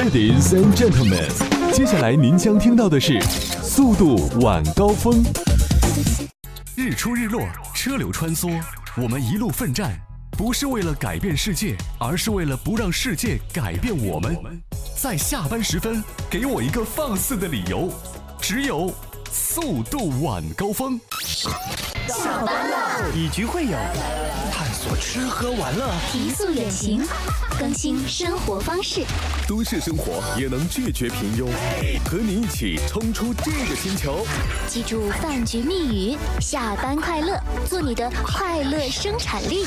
Ladies and gentlemen， 接下来您将听到的是速度晚高峰。日出日落，车流穿梭，我们一路奋战，不是为了改变世界，而是为了不让世界改变我们。在下班时分，给我一个放肆的理由，只有速度晚高峰。 下班了， 以局会友，探索吃喝玩乐， 提速远行，更新生活方式。 都市生活也能拒绝平庸，和你一起冲出这个星球。 记住饭局密语：下班快乐，做你的快乐生产力。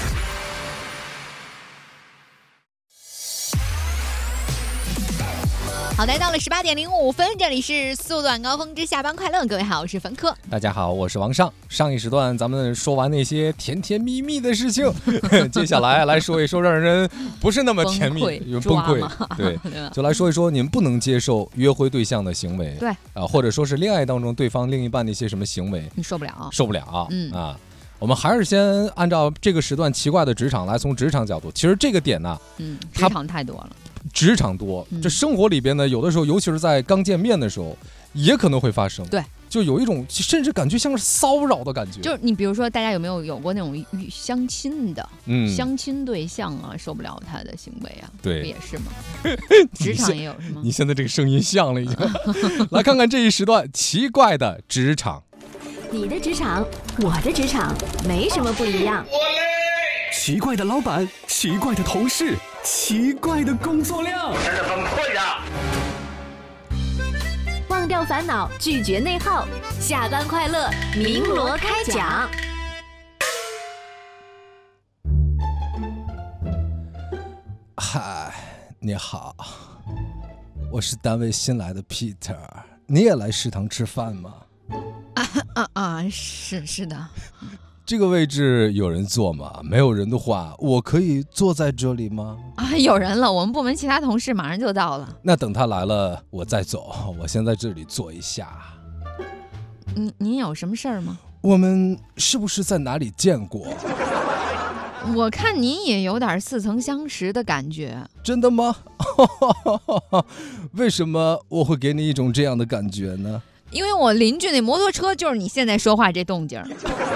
好，来到了18点05分，这里是速度晚高峰之下班快乐。各位好，我是冯科。 大家好，我是王尚。上一时段咱们说完那些甜甜蜜蜜的事情，接下来说一说让人不是那么甜蜜、崩溃，对，就来说一说你们不能接受约会对象的行为， 对或者说是恋爱当中对方另一半的一些什么行为， 你受不了， 我们还是先按照这个时段奇怪的职场来，从职场角度，其实这个点呢， 职场太多了。 职场多，这生活里边呢，有的时候，尤其是在刚见面的时候，也可能会发生。对，就有一种甚至感觉像是骚扰的感觉。 就是你比如说，大家有过那种相亲的，相亲对象啊，受不了他的行为啊， 对， 不也是吗？职场也有是吗？ 你现在这个声音像了已经。来看看这一时段奇怪的职场。 你的职场，我的职场，没什么不一样。 奇怪的老板，奇怪的同事，奇怪的工作量，真的很困扰。 忘掉烦恼，拒绝内耗，下班快乐，鸣锣开讲。 嗨，你好，我是单位新来的 Peter， 你也来食堂吃饭吗？ 是的。 这个位置有人坐吗？没有人的话，我可以坐在这里吗？ 有人了，我们部门其他同事马上就到了。 那等他来了，我再走。我先在这里坐一下。 您有什么事儿吗？ 我们是不是在哪里见过？ 我看您也有点似曾相识的感觉。 真的吗？为什么我会给你一种这样的感觉呢？ 因为我邻居那摩托车就是你现在说话这动静。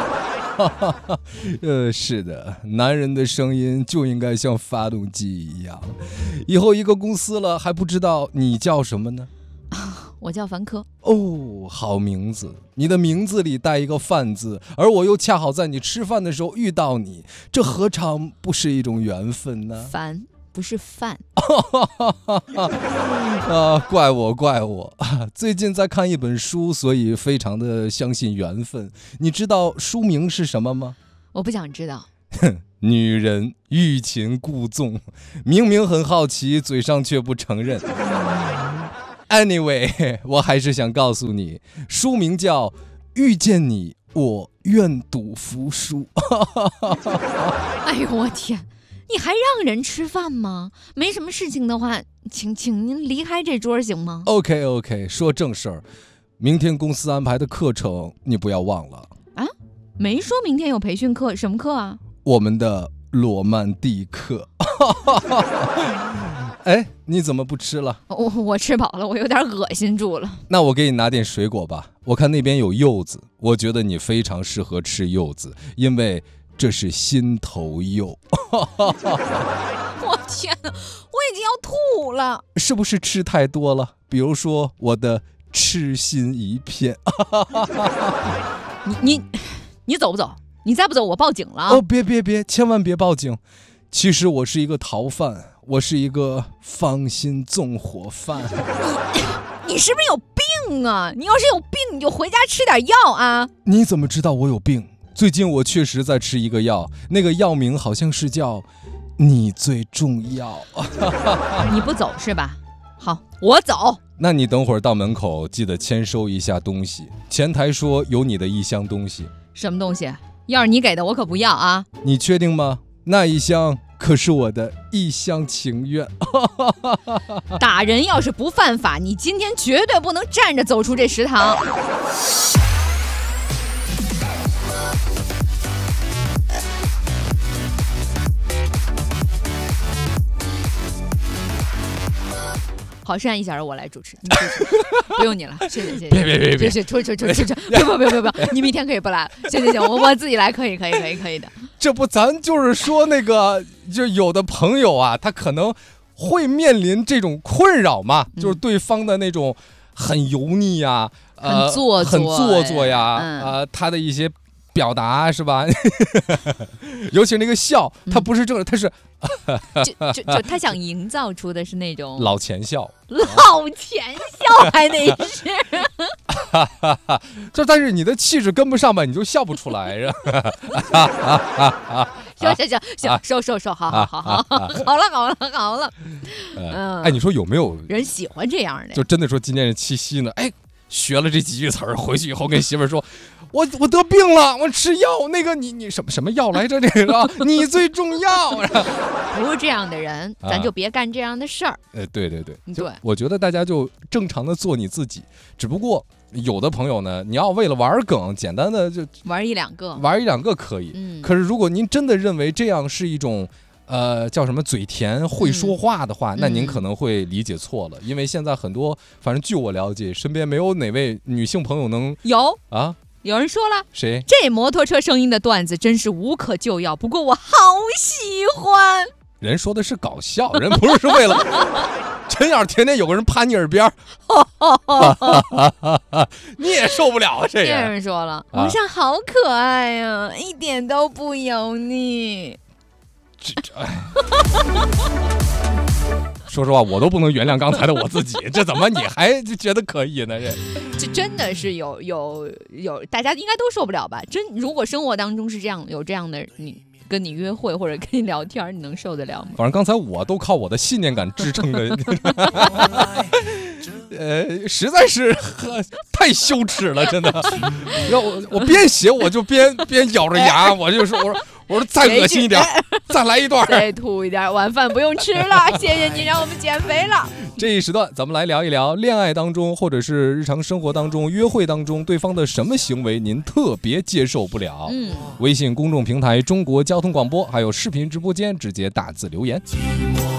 是的，男人的声音就应该像发动机一样。以后一个公司了还不知道你叫什么呢？ 我叫樊科。 哦，好名字，你的名字里带一个饭字，而我又恰好在你吃饭的时候遇到你，这何尝不是一种缘分呢？ 樊不是饭。 怪我，最近在看一本书，所以非常的相信缘分。你知道书名是什么吗？ 我不想知道。 女人欲擒故纵，明明很好奇，嘴上却不承认。Anyway， 我还是想告诉你，书名叫《遇见你，我愿赌服输》。 哎呦我天！你还让人吃饭吗？没什么事情的话，请您离开这桌行吗？ OK， 说正事儿，明天公司安排的课程你不要忘了啊。没说明天有培训课，什么课啊？ 我们的罗曼蒂克。哎，你怎么不吃了？ 我吃饱了，我有点恶心住了。 那我给你拿点水果吧，我看那边有柚子，我觉得你非常适合吃柚子，因为这是心头肉。 我天哪，我已经要吐了。 是不是吃太多了？比如说我的痴心一片。 你走不走？你再不走我报警了。 哦，别，千万别报警。其实我是一个逃犯，我是一个芳心纵火犯。 你是不是有病啊？你要是有病你就回家吃点药啊。 你怎么知道我有病？最近我确实在吃一个药，那个药名好像是叫你最重要。 你不走是吧？好，我走。 那你等会儿到门口记得签收一下东西，前台说有你的一箱东西。 什么东西？要是你给的我可不要啊。 你确定吗？那一箱可是我的一厢情愿。 打人要是不犯法，你今天绝对不能站着走出这食堂。 好，剩下1小时我来主持，你主持不用你了，谢谢。 别， 出去，不，你明天可以不来了，行，我自己来，可以的。 这不，咱就是说那个，就有的朋友啊，他可能会面临这种困扰嘛，就是对方的那种很油腻呀， 很做作呀，他的一些表达是吧？尤其那个笑，他不是正，他是就他想营造出的是那种老钱笑， 还得是， 就但是你的气质跟不上吧，你就笑不出来，是吧？ 行，收，好了。 哎，你说有没有人喜欢这样的？ 就真的说今天是七夕呢？哎，学了这几句词儿，回去以后跟媳妇儿说。我得病了，我吃药，那个你什么药来着？这个你最重要。 不是这样的人，咱就别干这样的事儿。 对，我觉得大家就正常的做你自己，只不过有的朋友呢，你要为了玩梗，简单的就玩一两个可以。可是如果您真的认为这样是一种叫什么嘴甜会说话的话，那您可能会理解错了，因为现在很多，反正据我了解，身边没有哪位女性朋友能有人说了， 谁？ 这摩托车声音的段子真是无可救药，不过我好喜欢。 人说的是搞笑，人不是为了真要是天天有个人趴你耳边你也受不了啊！这有人说了，皇上好可爱呀，一点都不油腻。 说实话，我都不能原谅刚才的我自己，这怎么你还觉得可以呢？ 这真的是有，大家应该都受不了吧？如果生活当中是这样，有这样的你跟你约会或者跟你聊天，你能受得了吗？ 反正刚才我都靠我的信念感支撑着，实在是太羞耻了，真的。然后我边写我就边咬着牙，我就说我说再恶心一点，再来一段， 再吐一点，晚饭不用吃了，谢谢你让我们减肥了。 这一时段咱们来聊一聊恋爱当中或者是日常生活当中约会当中对方的什么行为您特别接受不了。微信公众平台中国交通广播还有视频直播间直接打字留言。